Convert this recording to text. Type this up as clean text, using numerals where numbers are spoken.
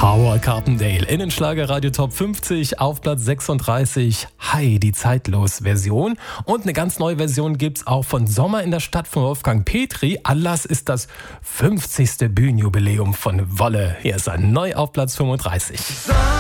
Howard Carpendale, Innenschlager Radio Top 50 auf Platz 36. Hi, die Zeitlos-Version. Und eine ganz neue Version gibt's auch von Sommer in der Stadt von Wolfgang Petri. Anlass ist das 50. Bühnenjubiläum von Wolle. Hier ist er neu auf Platz 35.